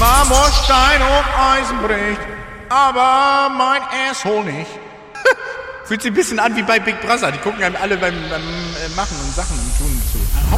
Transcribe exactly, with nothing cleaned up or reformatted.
Marmorstein und Eisen bricht, aber mein Asshole nicht. Fühlt sich ein bisschen an wie bei Big Brother. Die gucken einem alle beim, beim äh, Machen und Sachen und Tun zu.